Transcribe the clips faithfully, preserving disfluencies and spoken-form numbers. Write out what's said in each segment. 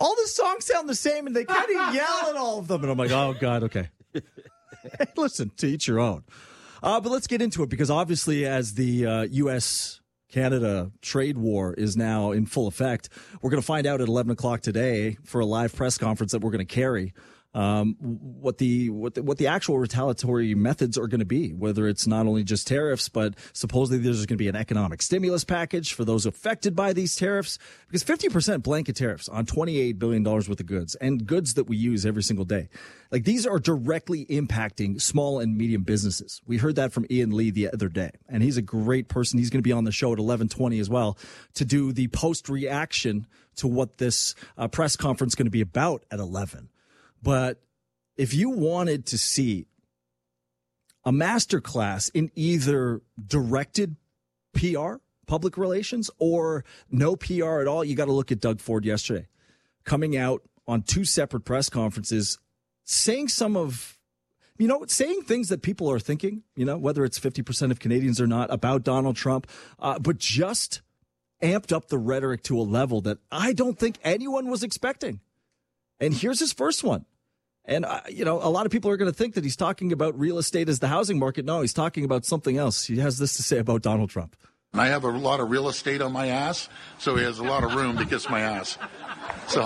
all the songs sound the same, and they kind of yell at all of them. And I'm like, oh, God, okay. Listen, to each your own. Uh, but let's get into it, because obviously as the uh, U S Canada trade war is now in full effect, we're going to find out at eleven o'clock today for a live press conference that we're going to carry um, what the what the, what the actual retaliatory methods are going to be, whether it's not only just tariffs, but supposedly there's going to be an economic stimulus package for those affected by these tariffs, because fifty percent blanket tariffs on twenty-eight billion dollars worth of goods, and goods that we use every single day. Like, these are directly impacting small and medium businesses. We heard that from Ian Lee the other day, and he's a great person. He's going to be on the show at eleven twenty as well to do the post-reaction to what this uh, press conference is going to be about at eleven. But if you wanted to see a masterclass in either directed P R, public relations, or no P R at all, you got to look at Doug Ford yesterday, coming out on two separate press conferences, saying some of, you know, saying things that people are thinking, you know, whether it's fifty percent of Canadians or not, about Donald Trump, uh, but just amped up the rhetoric to a level that I don't think anyone was expecting. And here's his first one. And, uh, you know, a lot of people are going to think that he's talking about real estate as the housing market. No, he's talking about something else. He has this to say about Donald Trump. I have a lot of real estate on my ass, so he has a lot of room to kiss my ass. So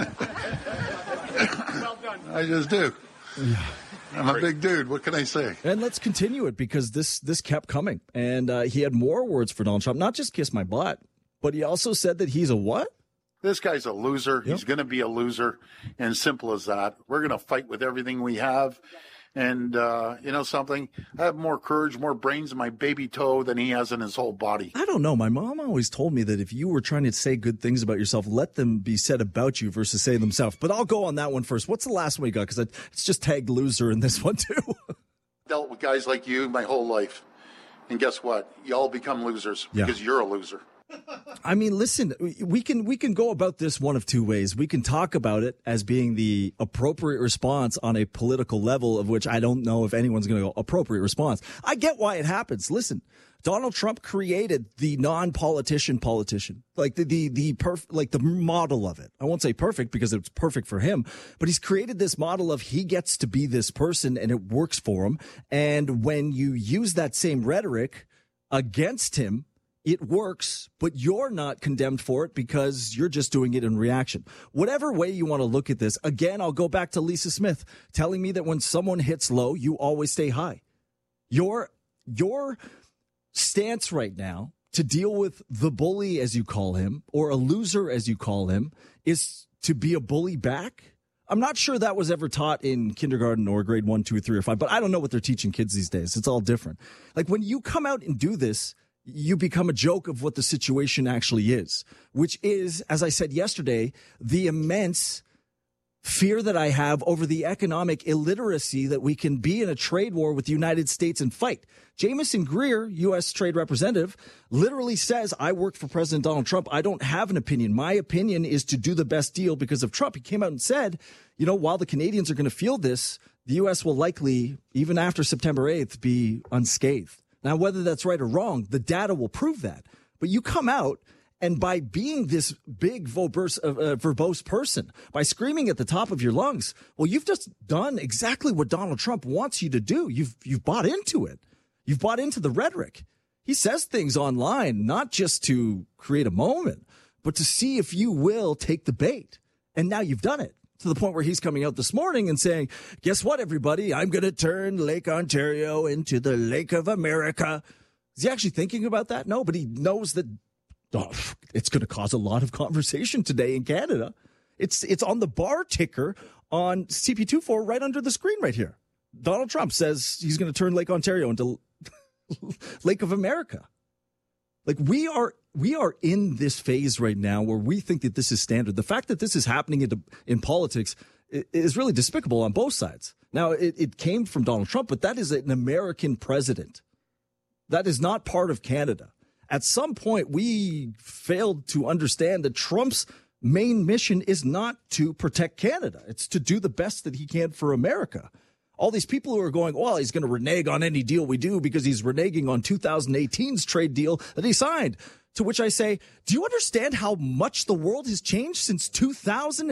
I just do. Yeah. I'm a big dude. What can I say? And let's continue it, because this this kept coming. And uh, he had more words for Donald Trump, not just kiss my butt, but he also said that he's a what? This guy's a loser. Yep. He's going to be a loser. And simple as that. We're going to fight with everything we have. And, uh, you know something? I have more courage, more brains in my baby toe than he has in his whole body. I don't know. My mom always told me that if you were trying to say good things about yourself, let them be said about you versus say themselves. But I'll go on that one first. What's the last one you got? Because it's just tagged loser in this one, too. Dealt with guys like you my whole life. And guess what? You all become losers Yeah. because you're a loser. I mean, listen, we can we can go about this one of two ways. We can talk about it as being the appropriate response on a political level, of which I don't know if anyone's going to go appropriate response. I get why it happens. Listen, Donald Trump created the non-politician politician, like the the the perf- like the model of it. I won't say perfect because it's perfect for him, but he's created this model of he gets to be this person and it works for him. And when you use that same rhetoric against him, it works, but you're not condemned for it because you're just doing it in reaction. Whatever way you want to look at this, again, I'll go back to Lisa Smith telling me that when someone hits low, you always stay high. Your, your stance right now to deal with the bully, as you call him, or a loser, as you call him, is to be a bully back. I'm not sure that was ever taught in kindergarten or grade one, two, three, or five, but I don't know what they're teaching kids these days. It's all different. Like, when you come out and do this, you become a joke of what the situation actually is, which is, as I said yesterday, the immense fear that I have over the economic illiteracy that we can be in a trade war with the United States and fight. Jamieson Greer, U S trade representative, literally says, I work for President Donald Trump. I don't have an opinion. My opinion is to do the best deal because of Trump. He came out and said, you know, while the Canadians are going to feel this, the U S will likely, even after September eighth, be unscathed. Now, whether that's right or wrong, the data will prove that. But you come out, and by being this big verbose, uh, verbose person, by screaming at the top of your lungs, well, you've just done exactly what Donald Trump wants you to do. You've you've bought into it. You've bought into the rhetoric. He says things online, not just to create a moment, but to see if you will take the bait. And now you've done it. To the point where he's coming out this morning and saying, guess what, everybody? I'm going to turn Lake Ontario into the Lake of America. Is he actually thinking about that? No, but he knows that oh, it's going to cause a lot of conversation today in Canada. It's it's on the bar ticker on C P twenty-four right under the screen right here. Donald Trump says he's going to turn Lake Ontario into Lake of America. Like, we are we are in this phase right now where we think that this is standard. The fact that this is happening in, in politics is really despicable on both sides. Now, it, it came from Donald Trump, but that is an American president. That is not part of Canada. At some point, we failed to understand that Trump's main mission is not to protect Canada. It's to do the best that he can for America. All these people who are going, well, he's going to renege on any deal we do because he's reneging on two thousand eighteen's trade deal that he signed. To which I say, do you understand how much the world has changed since two thousand